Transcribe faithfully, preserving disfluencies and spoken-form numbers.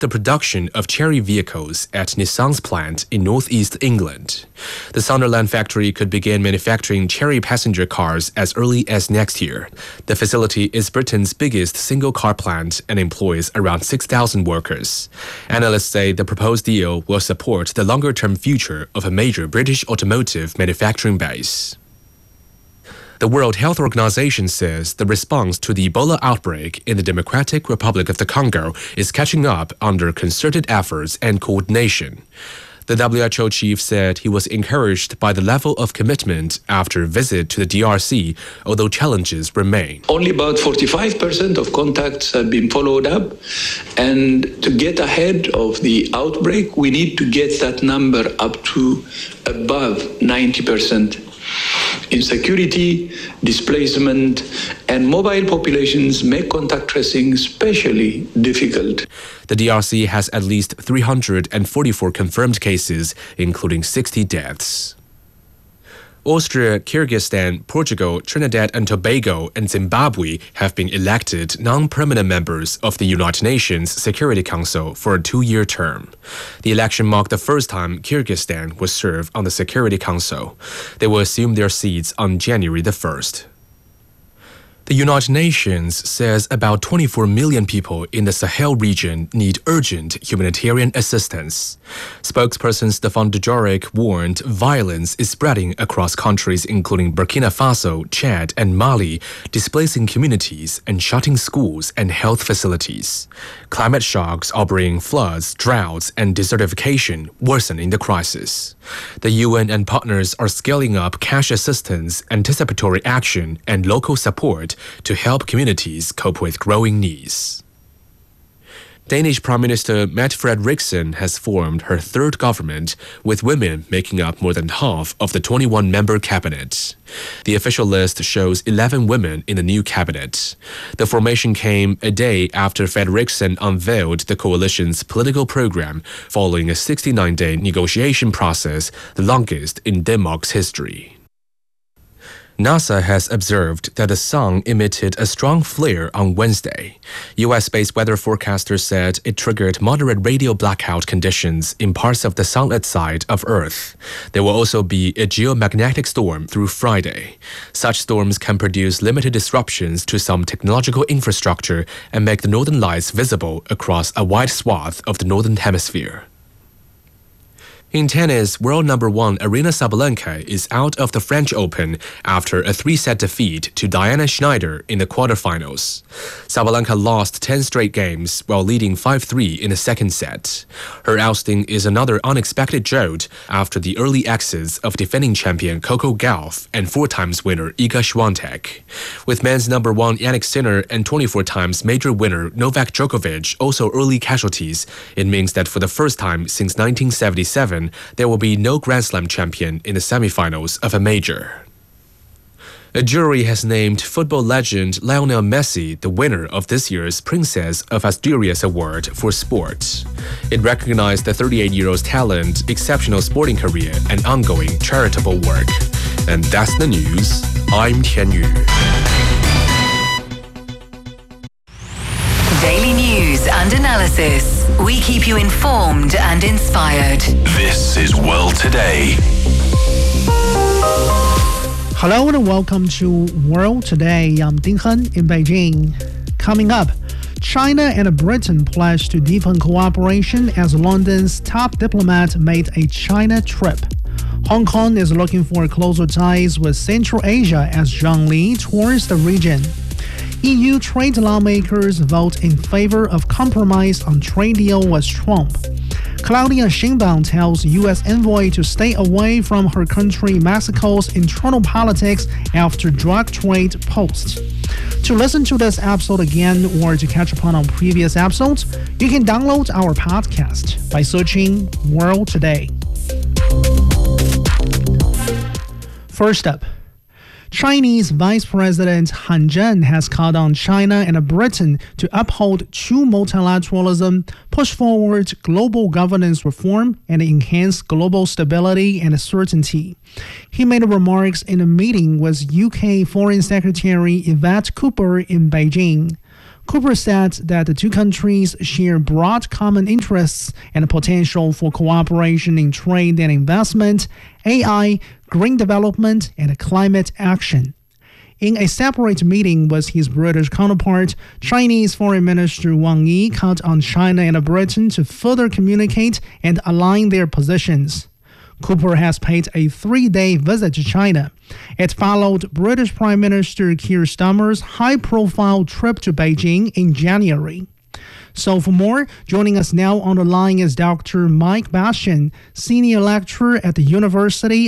the production of cherry vehicles at Nissan's plant in northeast England. The Sunderland factory could begin manufacturing cherry passenger cars as early as next year. The facility is Britain's biggest single car plant and employs around six thousand workers. Analysts say the proposed deal will support the longer-term future of a major British automotive manufacturing base. The World Health Organization says the response to the Ebola outbreak in the Democratic Republic of the Congo is catching up under concerted efforts and coordination. The W H O chief said he was encouraged by the level of commitment after a visit to the D R C, although challenges remain. Only about forty-five percent of contacts have been followed up, and to get ahead of the outbreak, we need to get that number up to above ninety percent. Insecurity, displacement, and mobile populations make contact tracing especially difficult. The D R C has at least three hundred forty-four confirmed cases, including sixty deaths. Austria, Kyrgyzstan, Portugal, Trinidad and Tobago, and Zimbabwe have been elected non-permanent members of the United Nations Security Council for a two-year term. The election marked the first time Kyrgyzstan will serve on the Security Council. They will assume their seats on January the first. The United Nations says about twenty-four million people in the Sahel region need urgent humanitarian assistance. Spokesperson Stéphane Dujarric warned violence is spreading across countries including Burkina Faso, Chad, and Mali, displacing communities and shutting schools and health facilities. Climate shocks are bringing floods, droughts, and desertification, worsening the crisis. The U N and partners are scaling up cash assistance, anticipatory action, and local support to help communities cope with growing needs. Danish Prime Minister Mette Frederiksen has formed her third government, with women making up more than half of the twenty-one member cabinet. The official list shows eleven women in the new cabinet. The formation came a day after Frederiksen unveiled the coalition's political program following a sixty-nine day negotiation process, the longest in Denmark's history. NASA has observed that the sun emitted a strong flare on Wednesday. U S-based weather forecasters said it triggered moderate radio blackout conditions in parts of the sunlit side of Earth. There will also be a geomagnetic storm through Friday. Such storms can produce limited disruptions to some technological infrastructure and make the northern lights visible across a wide swath of the northern hemisphere. In tennis, world number one Aryna Sabalenka is out of the French Open after a three-set defeat to Diana Schneider in the quarterfinals. Sabalenka lost ten straight games while leading five three in the second set. Her ousting is another unexpected jolt after the early exits of defending champion Coco Gauff and four times winner Iga Swiatek. With men's number one Jannik Sinner and twenty-four times major winner Novak Djokovic also early casualties, it means that for the first time since nineteen seventy-seven, there will be no Grand Slam champion in the semifinals of a major. A jury has named football legend Lionel Messi the winner of this year's Princess of Asturias Award for sport. It recognized the thirty-eight-year-old's talent, exceptional sporting career, and ongoing charitable work. And that's the news. I'm Tian Yu. Daily news and analysis. We keep you informed and inspired. This is World Today. Hello and welcome to World Today. I'm Ding Hen in Beijing. Coming up, China and Britain pledge to deepen cooperation as London's top diplomat made a China trip. Hong Kong is looking for closer ties with Central Asia as Zhang Li tours the region. E U trade lawmakers vote in favor of compromise on trade deal with Trump. Claudia Sheinbaum tells U S envoy to stay away from her country Mexico's internal politics after drug trade posts. To listen to this episode again or to catch up on our previous episodes, you can download our podcast by searching World Today. First up, Chinese Vice President Han Zheng has called on China and Britain to uphold true multilateralism, push forward global governance reform, and enhance global stability and certainty. He made remarks in a meeting with U K Foreign Secretary Yvette Cooper in Beijing. Cooper said that the two countries share broad common interests and potential for cooperation in trade and investment, A I, green development, and climate action. In a separate meeting with his British counterpart, Chinese Foreign Minister Wang Yi called on China and Britain to further communicate and align their positions. Cooper has paid a three-day visit to China. It followed British Prime Minister Keir Starmer's high-profile trip to Beijing in January. So for more, joining us now on the line is Doctor Mike Bastian, Senior Lecturer at the University